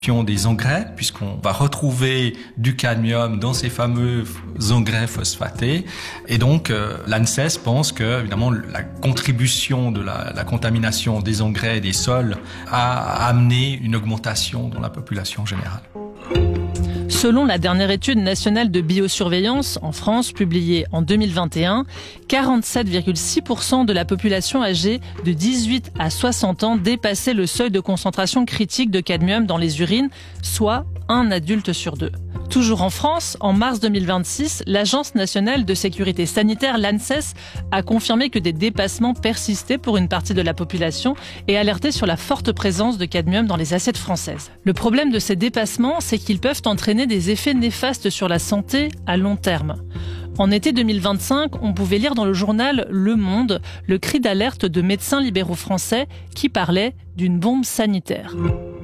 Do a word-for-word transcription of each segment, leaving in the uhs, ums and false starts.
des engrais, puisqu'on va retrouver du cadmium dans ces fameux engrais phosphatés. Et donc, euh, l'ANSES pense que, évidemment, la contribution de la, la contamination des engrais et des sols a amené une augmentation dans la population générale. Selon la dernière étude nationale de biosurveillance en France, publiée en deux mille vingt et un, quarante-sept virgule six pour cent de la population âgée de dix-huit à soixante ans dépassait le seuil de concentration critique de cadmium dans les urines, soit un adulte sur deux. Toujours en France, en mars deux mille vingt-six, l'Agence nationale de sécurité sanitaire, l'ANSES, a confirmé que des dépassements persistaient pour une partie de la population et alerté sur la forte présence de cadmium dans les assiettes françaises. Le problème de ces dépassements, c'est qu'ils peuvent entraîner des effets néfastes sur la santé à long terme. En été deux mille vingt-cinq, on pouvait lire dans le journal Le Monde le cri d'alerte de médecins libéraux français qui parlaient d'une bombe sanitaire.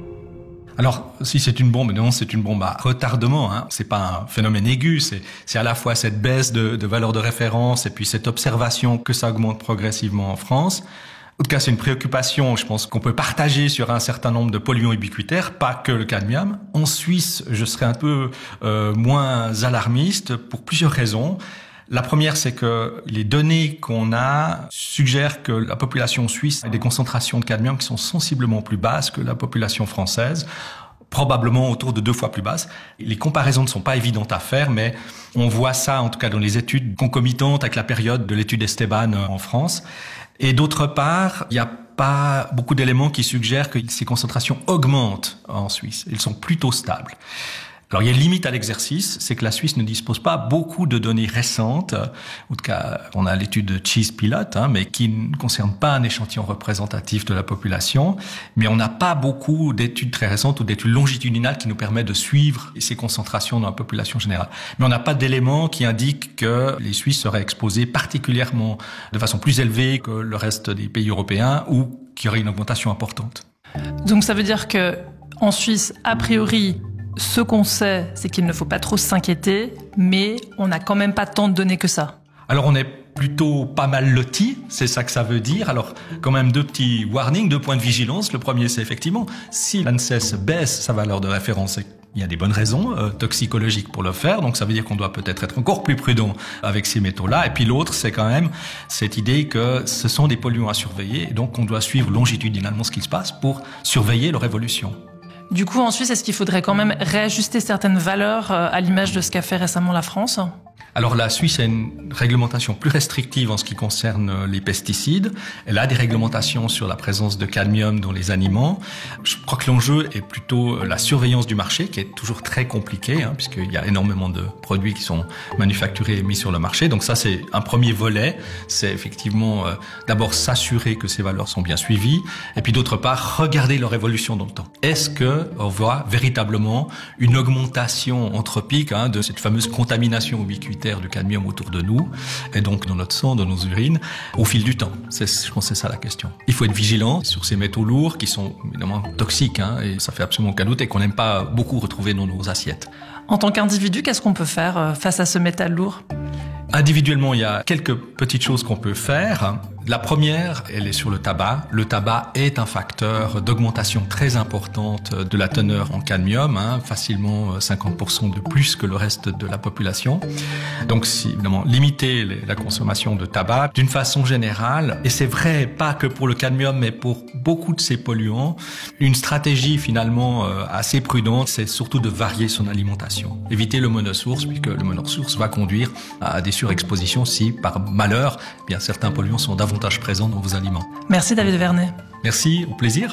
Alors, si c'est une bombe, non, c'est une bombe à retardement. Hein. C'est pas un phénomène aigu. C'est, c'est à la fois cette baisse de, de valeur de référence et puis cette observation que ça augmente progressivement en France. En tout cas, c'est une préoccupation, je pense, qu'on peut partager sur un certain nombre de polluants ubiquitaires, pas que le cadmium. En Suisse, je serais un peu euh, moins alarmiste pour plusieurs raisons. La première, c'est que les données qu'on a suggèrent que la population suisse a des concentrations de cadmium qui sont sensiblement plus basses que la population française, probablement autour de deux fois plus basses. Les comparaisons ne sont pas évidentes à faire, mais on voit ça, en tout cas dans les études concomitantes avec la période de l'étude Esteban en France. Et d'autre part, il n'y a pas beaucoup d'éléments qui suggèrent que ces concentrations augmentent en Suisse. Elles sont plutôt stables. Alors, il y a une limite à l'exercice, c'est que la Suisse ne dispose pas beaucoup de données récentes. En tout cas, on a l'étude de Cheese Pilot, hein, mais qui ne concerne pas un échantillon représentatif de la population. Mais on n'a pas beaucoup d'études très récentes ou d'études longitudinales qui nous permettent de suivre ces concentrations dans la population générale. Mais on n'a pas d'éléments qui indiquent que les Suisses seraient exposés particulièrement de façon plus élevée que le reste des pays européens ou qu'il y aurait une augmentation importante. Donc, ça veut dire que en Suisse, a priori, ce qu'on sait, c'est qu'il ne faut pas trop s'inquiéter, mais on n'a quand même pas tant de données que ça. Alors on est plutôt pas mal lotis, c'est ça que ça veut dire. Alors quand même deux petits warnings, deux points de vigilance. Le premier, c'est effectivement, si l'ANSES baisse sa valeur de référence, il y a des bonnes raisons euh, toxicologiques pour le faire, donc ça veut dire qu'on doit peut-être être encore plus prudent avec ces métaux-là. Et puis l'autre, c'est quand même cette idée que ce sont des polluants à surveiller, et donc on doit suivre longitudinalement ce qui se passe pour surveiller leur évolution. Du coup, en Suisse, est-ce qu'il faudrait quand même réajuster certaines valeurs à l'image de ce qu'a fait récemment la France ? Alors la Suisse a une réglementation plus restrictive en ce qui concerne les pesticides. Elle a des réglementations sur la présence de cadmium dans les aliments. Je crois que l'enjeu est plutôt la surveillance du marché, qui est toujours très compliquée, hein, puisqu'il y a énormément de produits qui sont manufacturés et mis sur le marché. Donc ça, c'est un premier volet. C'est effectivement euh, d'abord s'assurer que ces valeurs sont bien suivies, et puis d'autre part, regarder leur évolution dans le temps. Est-ce que on voit véritablement une augmentation anthropique hein, de cette fameuse contamination ubiquitaire du cadmium autour de nous, et donc dans notre sang, dans nos urines, au fil du temps. C'est, je pense que c'est ça la question. Il faut être vigilant sur ces métaux lourds qui sont évidemment toxiques, hein, et ça fait absolument aucun doute, et qu'on n'aime pas beaucoup retrouver dans nos assiettes. En tant qu'individu, qu'est-ce qu'on peut faire face à ce métal lourd ? Individuellement, il y a quelques petites choses qu'on peut faire. La première, elle est sur le tabac. Le tabac est un facteur d'augmentation très importante de la teneur en cadmium, hein, facilement cinquante pour cent de plus que le reste de la population. Donc, si, évidemment, limiter les, la consommation de tabac d'une façon générale, et c'est vrai pas que pour le cadmium, mais pour beaucoup de ces polluants, une stratégie finalement euh, assez prudente, c'est surtout de varier son alimentation. Éviter le monosource, puisque le monosource va conduire à des surexpositions si, par malheur, eh bien certains polluants sont davantage présents dans vos aliments. Merci David Vernet. Merci, au plaisir.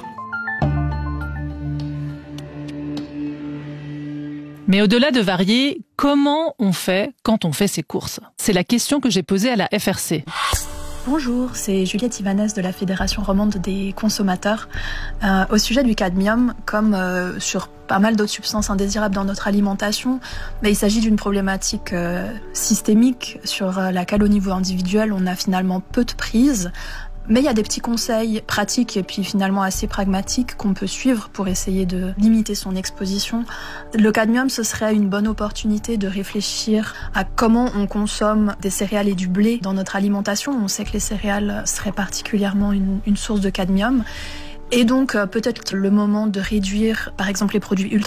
Mais au-delà de varier, comment on fait quand on fait ses courses ? C'est la question que j'ai posée à la F R C. Bonjour, c'est Juliette Ivanès de la Fédération romande des consommateurs. Euh, au sujet du cadmium, comme euh, sur pas mal d'autres substances indésirables dans notre alimentation, mais il s'agit d'une problématique euh, systémique sur euh, laquelle au niveau individuel on a finalement peu de prise. Mais il y a des petits conseils pratiques et puis finalement assez pragmatiques qu'on peut suivre pour essayer de limiter son exposition. Le cadmium, ce serait une bonne opportunité de réfléchir à comment on consomme des céréales et du blé dans notre alimentation. On sait que les céréales seraient particulièrement une, une source de cadmium. Et donc, euh, peut-être le moment de réduire, par exemple, les produits ultra